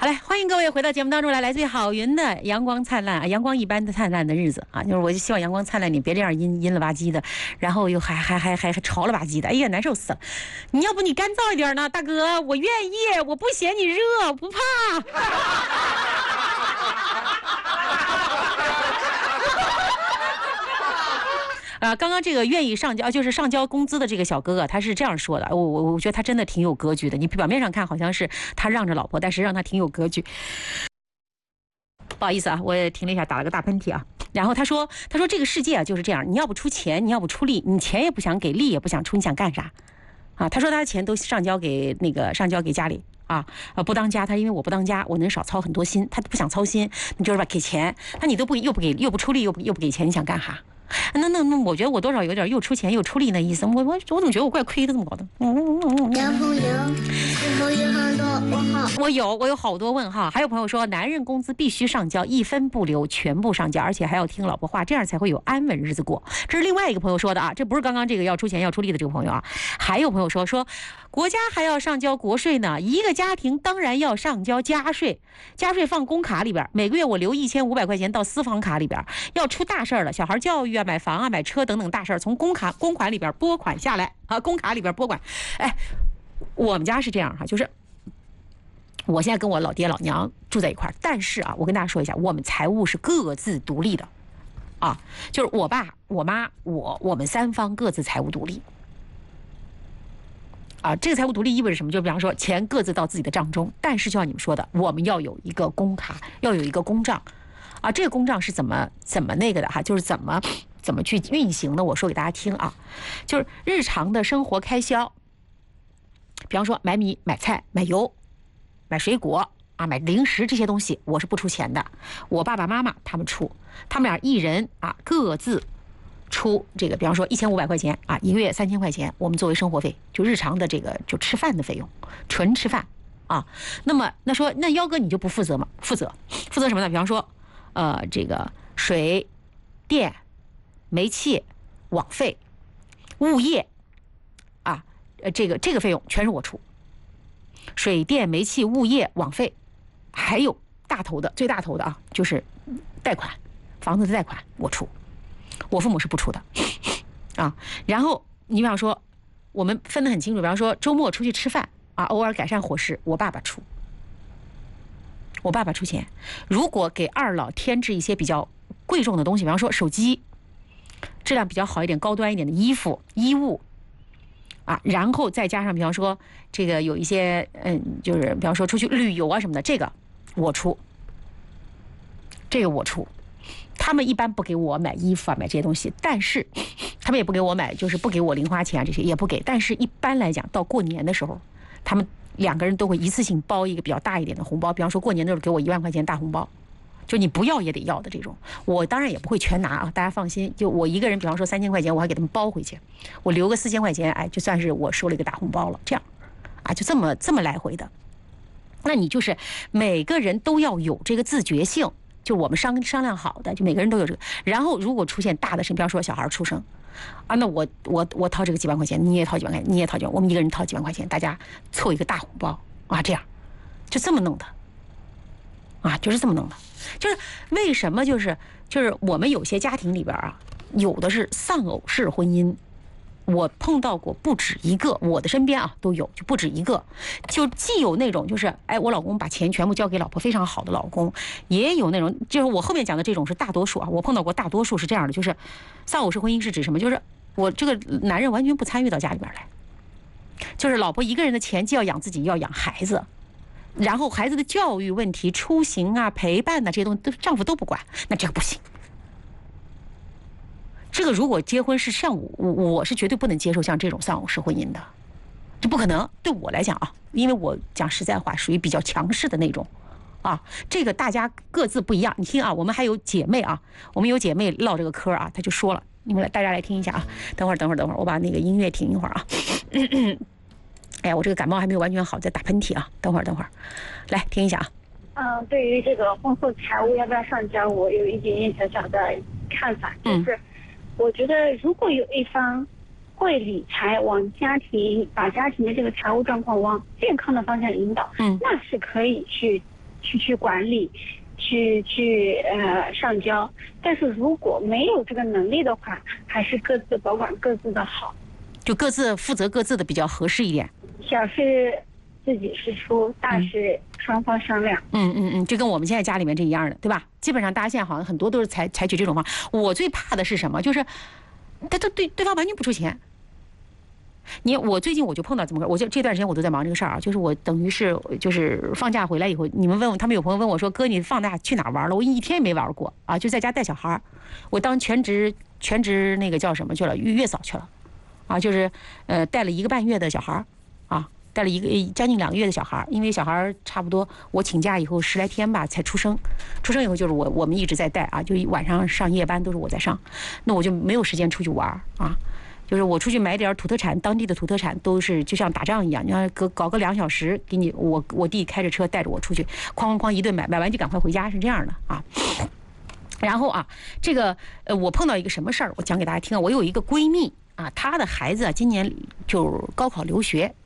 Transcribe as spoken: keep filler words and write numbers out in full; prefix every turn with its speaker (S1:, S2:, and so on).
S1: 好嘞，欢迎各位回到节目当中来，来自于好云的阳光灿烂啊，阳光一般的灿烂的日子啊，就是我就希望阳光灿烂，你别这样阴阴了吧唧的，然后又还还还还还潮了吧唧的，哎呀，难受死了！你要不你干燥一点呢，大哥，我愿意，我不嫌你热，不怕。啊，刚刚这个愿意上交，就是上交工资的这个小哥哥，他是这样说的，我我我觉得他真的挺有格局的。你表面上看好像是他让着老婆，但实际上他挺有格局。不好意思啊，我也停了一下，打了个大喷嚏啊。然后他说，他说这个世界啊就是这样，你要不出钱，你要不出力，你钱也不想给，力也不想出，你想干啥？啊，他说他的钱都上交给那个上交给家里。啊，呃，不当家，他因为我不当家，我能少操很多心，他不想操心，你就是吧，给钱，那你都不又不给，又不出力，又不又不给钱，你想干哈？那那那，我觉得我多少有点又出钱又出力那意思，我我我怎么觉得我怪亏的这么搞的？男朋友是否有很多问号？我有，我有好多问号。还有朋友说，男人工资必须上交，一分不留，全部上交，而且还要听老婆话，这样才会有安稳日子过。这是另外一个朋友说的啊，这不是刚刚这个要出钱要出力的这个朋友啊。还有朋友说说，国家还要上交国税呢，一个家庭当然要上交家税，家税放公卡里边，每个月我留一千五百块钱到私房卡里边，要出大事了，小孩教育啊。买房啊，买车等等大事从公卡公款里边拨款下来啊，公卡里边拨款。哎，我们家是这样哈，就是我现在跟我老爹老娘住在一块儿，但是啊，我跟大家说一下，我们财务是各自独立的啊，就是我爸、我妈、我，我们三方各自财务独立。啊，这个财务独立意味着什么？就比方说，钱各自到自己的账中，但是就像你们说的，我们要有一个公卡，要有一个公账。啊，这个公账是怎么怎么那个的哈？就是怎么怎么去运行的？我说给大家听啊，就是日常的生活开销，比方说买米、买菜、买油、买水果啊、买零食这些东西，我是不出钱的，我爸爸妈妈他们出，他们俩一人啊各自出这个，比方说一千五百块钱啊，一个月三千块钱，我们作为生活费，就日常的这个就吃饭的费用，纯吃饭啊。那么那说那幺哥你就不负责吗？负责，负责什么呢？比方说。呃，这个水、电、煤气、网费、物业，啊，呃，这个这个费用全是我出。水电、煤气、物业、网费，还有大头的、最大头的啊，就是贷款，房子的贷款我出，我父母是不出的，啊。然后你比方说，我们分得很清楚，比方说周末出去吃饭啊，偶尔改善伙食，我爸爸出。我爸爸出钱，如果给二老添置一些比较贵重的东西，比方说手机，质量比较好一点、高端一点的衣服、衣物，啊，然后再加上比方说这个有一些嗯，就是比方说出去旅游啊什么的，这个我出，这个我出。他们一般不给我买衣服啊，买这些东西，但是他们也不给我买，就是不给我零花钱啊，这些也不给。但是一般来讲，到过年的时候，他们。两个人都会一次性包一个比较大一点的红包，比方说过年的时候给我一万块钱大红包，就你不要也得要的这种。我当然也不会全拿啊，大家放心。就我一个人，比方说三千块钱，我还给他们包回去，我留个四千块钱，哎，就算是我收了一个大红包了。这样，啊，就这么这么来回的。那你就是每个人都要有这个自觉性，就我们商商量好的，就每个人都有这个。然后如果出现大的事，比方说小孩出生。啊，那我我我掏这个几万块钱，你也掏几万块钱，你也掏几万，我们一个人掏几万块钱，大家凑一个大红包啊，这样就这么弄的，啊，就是这么弄的，就是为什么就是就是我们有些家庭里边啊，有的是丧偶式婚姻，我碰到过不止一个，我的身边啊都有，就不止一个，就既有那种就是哎，我老公把钱全部交给老婆，非常好的老公，也有那种就是我后面讲的这种是大多数啊，我碰到过大多数是这样的，就是丧偶式婚姻是指什么？就是我这个男人完全不参与到家里边来，就是老婆一个人的钱既要养自己，又要养孩子，然后孩子的教育问题、出行啊、陪伴呐、啊、这些东西，都丈夫都不管，那这个不行。这个如果结婚是像我，我是绝对不能接受像这种丧偶式婚姻的，这不可能。对我来讲啊，因为我讲实在话，属于比较强势的那种，啊，这个大家各自不一样。你听啊，我们还有姐妹啊，我们有姐妹唠这个嗑啊，她就说了，你们来，大家来听一下啊。等会儿，等会儿，等会儿，我把那个音乐停一会儿啊。咳咳哎呀，我这个感冒还没有完全好，在打喷嚏啊。等会儿，等会儿，来听一下啊。
S2: 嗯，对于这个婚后财务要不要上交，我有一点点小小的看法，就是。嗯，我觉得如果有一方会理财，往家庭把家庭的这个财务状况往健康的方向引导，嗯，那是可以去去去管理，去去呃上交。但是如果没有这个能力的话，还是各自保管各自的好，
S1: 就各自负责各自的比较合适一点。
S2: 小事自己是出，大事双方商量。
S1: 嗯嗯嗯，就跟我们现在家里面这一样的，对吧？基本上大家现在好像很多都是采采取这种方法。我最怕的是什么？就是他都对对方完全不出钱。你我最近我就碰到这么个，我就这段时间我都在忙这个事儿啊，就是我等于是就是放假回来以后，你们问我，他们有朋友问我说，哥你放假去哪儿玩了？我一天也没玩过啊，就在家带小孩儿，我当全职全职那个叫什么去了，月嫂去了，啊，就是呃带了一个半月的小孩儿，啊，带了一个将近两个月的小孩儿，因为小孩儿差不多我请假以后十来天吧才出生，出生以后就是我我们一直在带啊，就晚上上夜班都是我在上，那我就没有时间出去玩啊。就是我出去买点土特产，当地的土特产都是就像打仗一样，你要搞搞个两小时，给你我我弟开着车带着我出去，哐哐哐一顿买，买完就赶快回家，是这样的啊。然后啊，这个呃，我碰到一个什么事儿，我讲给大家听啊。我有一个闺蜜啊，她的孩子啊，今年就高考留学，